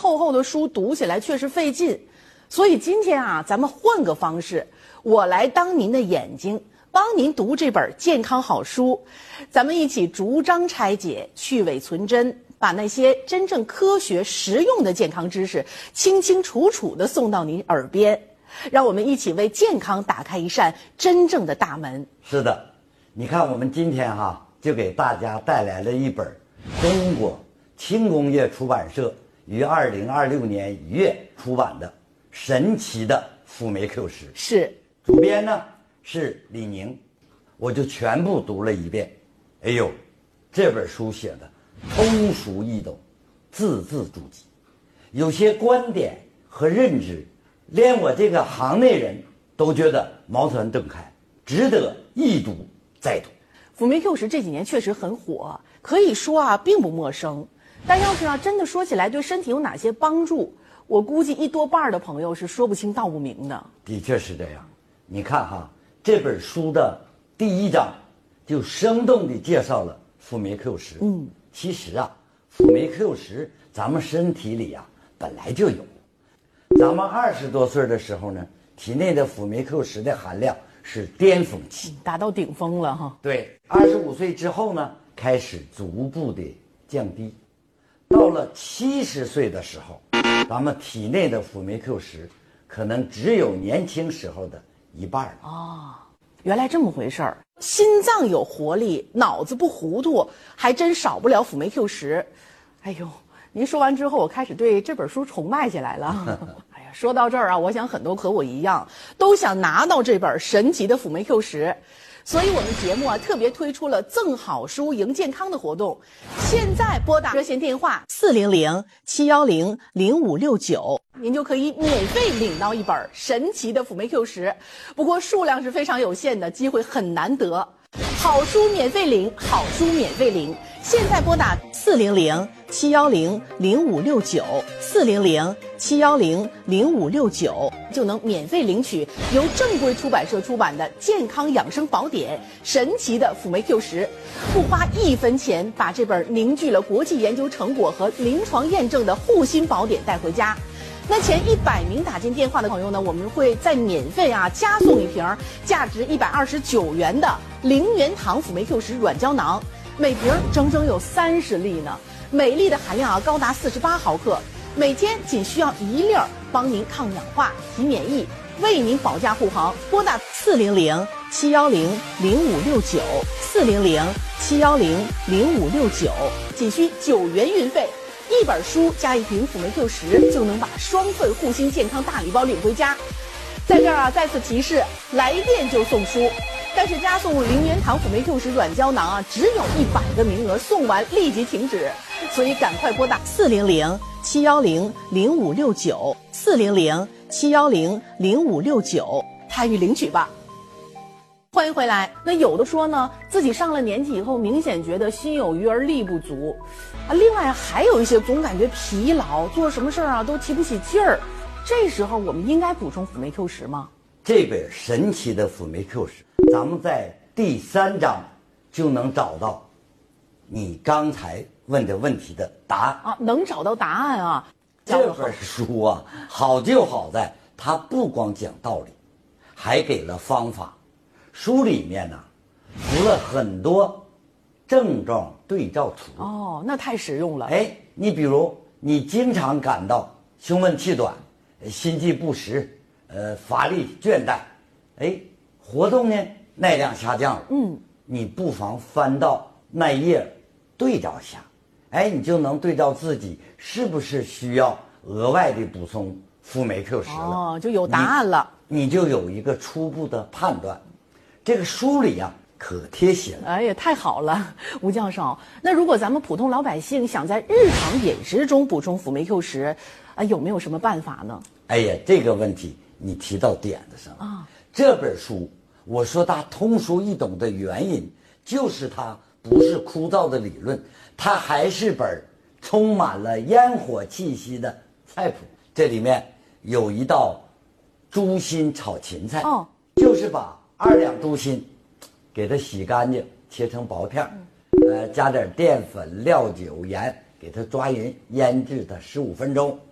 厚厚的书读起来确实费劲。所以今天啊，咱们换个方式，我来当您的眼睛，帮您读这本健康好书。咱们一起逐章拆解，去伪存真，把那些真正科学实用的健康知识清清楚楚地送到您耳边。让我们一起为健康打开一扇真正的大门。 是的，你看我们今天就给大家带来了一本中国轻工业出版社于2026年1月出版的《神奇的辅酶 Q10》。 是， 主编呢是李宁，我就全部读了一遍。哎呦，这本书写的通俗易懂，字字珠玑，有些观点和认知连我这个行内人都觉得茅塞顿开，值得一读再读。 辅酶 Q10这几年确实很火，可以说啊并不陌生。但要是真的说起来对身体有哪些帮助，我估计一多半的朋友是说不清道不明的。 的确是这样。你看这本书的第1章就生动地介绍了辅酶 Q10。其实辅酶 Q10咱们身体里本来就有。咱们20多岁的时候呢，体内的辅酶 Q10的含量是巅峰期， 达到顶峰了对，25岁之后呢，开始逐步的降低。到了70岁的时候，咱们体内的辅酶 Q10可能只有年轻时候的一半了。 原来这么回事儿。心脏有活力，脑子不糊涂，还真少不了辅酶 Q10。哎呦，您说完之后，我开始对这本书崇拜起来了。哎呀，说到这儿我想很多和我一样，都想拿到这本神奇的辅酶 Q10。所以我们节目特别推出了赠好书赢健康的活动。现在拨打热线电话400-710-0569，您就可以免费领到一本神奇的辅酶 Q10。不过数量是非常有限的，机会很难得。好书免费领，好书免费领。现在拨打400-710-0569，400-710-0569，就能免费领取由正规出版社出版的健康养生宝典《神奇的辅酶 Q10》，不花1分钱，把这本凝聚了国际研究成果和临床验证的护心宝典带回家。那前100名打进电话的朋友呢，我们会再免费加送一瓶价值129元的0元糖辅酶 Q10软胶囊，每瓶整整有30粒呢，每粒的含量高达48毫克，每天仅需要1粒，帮您抗氧化、提免疫，为您保驾护航。拨打400-710-0569，400-710-0569，仅需9元运费。一本书加一瓶辅酶 Q10，就能把双份护心健康大礼包领回家。在这儿再次提示，来电就送书，但是加送0元糖辅酶 Q10软胶囊只有100个名额，送完立即停止，所以赶快拨打400-710-0569，400-710-0569，参与领取吧。欢迎回来。那有的说呢，自己上了年纪以后，明显觉得心有余而力不足另外还有一些总感觉疲劳，做什么事儿都提不起劲儿。这时候我们应该补充辅酶 Q10吗？ 这本神奇的辅酶 Q10，咱们在第3章就能找到你刚才问的问题的答案能找到答案这本书好就好在它不光讲道理，还给了方法。书里面附了很多症状对照图那太实用了。 你比如你经常感到胸闷气短、心悸不时、乏力倦怠，活动呢耐量下降了，你不妨翻到那页对照下，你就能对照自己是不是需要额外的补充辅酶 Q10了， 就有答案了， 你就有一个初步的判断。这个书里可贴心了。 哎呀，太好了，吴教授。那如果咱们普通老百姓想在日常饮食中补充辅酶 Q10，有没有什么办法呢？ 哎呀，这个问题你提到点子上了这本书我说它通俗易懂的原因，就是它不是枯燥的理论，它还是本充满了烟火气息的菜谱。这里面有一道猪心炒芹菜，就是把2两猪心给它洗干净，切成薄片，加点淀粉、料酒、盐，给它抓匀，腌制它15分钟。